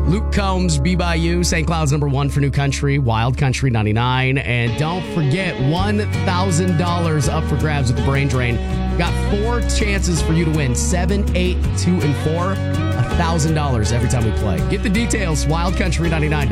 Luke Combs, Be By You, St. Cloud's #1 for New Country, Wild Country 99. And don't forget, $1,000 up for grabs with the Brain Drain. Got 4 chances for you to win. 7, 8, 2, and 4. $1,000 every time we play. Get the details, wildcountry99.